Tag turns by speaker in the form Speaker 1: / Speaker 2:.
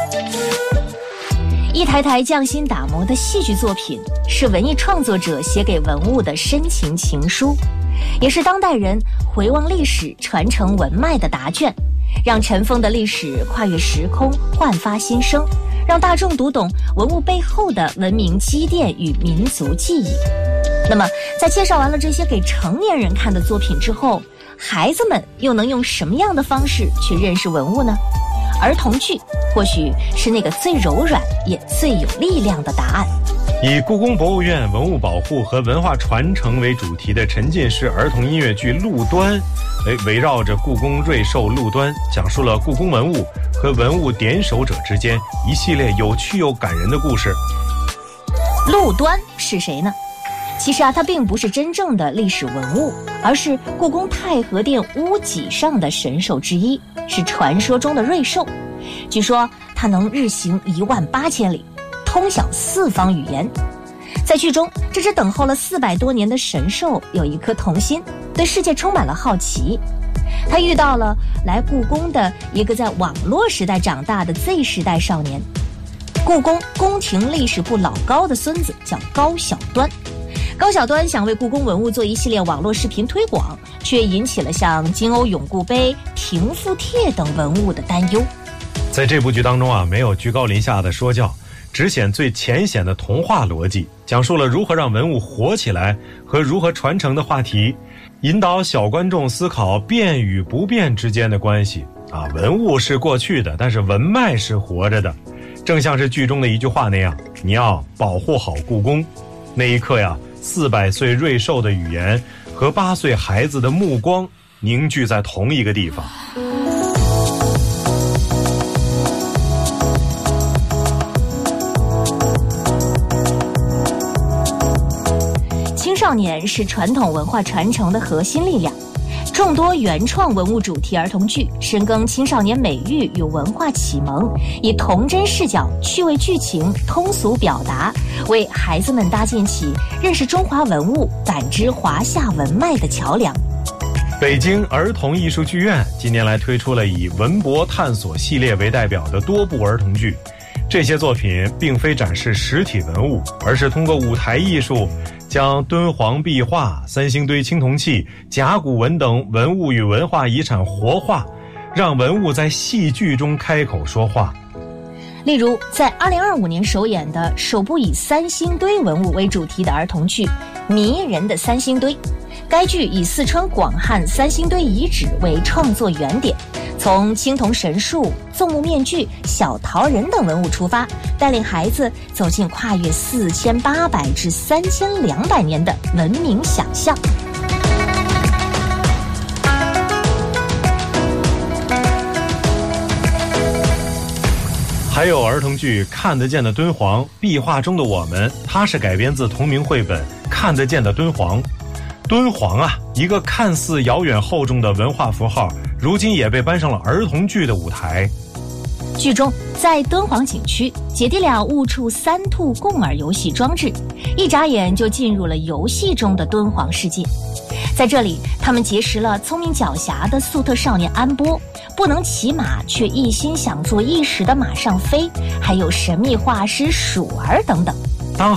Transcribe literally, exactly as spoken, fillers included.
Speaker 1: 一台台匠心打磨的戏剧作品，是文艺创作者写给文物的深情情书，也是当代人回望历史、传承文脉的答卷，让尘封的历史跨越时空，焕发新生，让大众读懂文物背后的文明积淀与民族记忆。那么，在介绍完了这些给成年人看的作品之后，孩子们又能用什么样的方式去认识文物呢？儿童剧或许是那个最柔软也最有力量的答案。
Speaker 2: 以故宫博物院文物保护和文化传承为主题的沉浸式儿童音乐剧《路端》，围绕着故宫瑞兽路端，讲述了故宫文物和文物点守者之间一系列有趣又感人的故事。
Speaker 1: 路端是谁呢？其实啊，它并不是真正的历史文物，而是故宫太和殿屋脊上的神兽之一，是传说中的瑞兽。据说它能日行一万八千里，通晓四方语言。在剧中，这只等候了四百多年的神兽有一颗童心，对世界充满了好奇。他遇到了来故宫的一个在网络时代长大的 Z 时代少年。故宫宫廷历史部老高的孙子叫高晓端。高晓端想为故宫文物做一系列网络视频推广，却引起了像金瓯永固杯、平复帖等文物的担忧。
Speaker 2: 在这部剧当中啊，没有居高临下的说教，只显最浅显的童话逻辑，讲述了如何让文物活起来和如何传承的话题，引导小观众思考变与不变之间的关系啊。文物是过去的，但是文脉是活着的，正像是剧中的一句话那样，你要保护好故宫。那一刻呀，四百岁瑞兽的语言和八岁孩子的目光凝聚在同一个地方。
Speaker 1: 青少年是传统文化传承的核心力量，众多原创文物主题儿童剧深耕青少年美育与文化启蒙，以童真视角、趣味剧情、通俗表达，为孩子们搭建起认识中华文物、感知华夏文脉的桥梁。
Speaker 2: 北京儿童艺术剧院近年来推出了以文博探索系列为代表的多部儿童剧，这些作品并非展示实体文物，而是通过舞台艺术将敦煌壁画、三星堆青铜器、甲骨文等文物与文化遗产活化，让文物在戏剧中开口说话。
Speaker 1: 例如，在二零二五年首演的首部以三星堆文物为主题的儿童剧《迷人的三星堆》，该剧以四川广汉三星堆遗址为创作原点，从青铜神树、纵目面具、小陶人等文物出发，带领孩子走进跨越四千八百至三千两百年的文明想象。
Speaker 2: 还有儿童剧《看得见的敦煌》，壁画中的我们，它是改编自同名绘本《看得见的敦煌》。敦煌啊，一个看似遥远厚重的文化符号，如今也被搬上了儿童剧的舞台。
Speaker 1: 剧中，在敦煌景区，姐弟俩误触三兔共耳游戏装置，一眨眼就进入了游戏中的敦煌世界。在这里，他们结识了聪明狡黠的粟特少年安波，不能骑马却一心想做义士的马上飞，还有神秘画师鼠儿等等。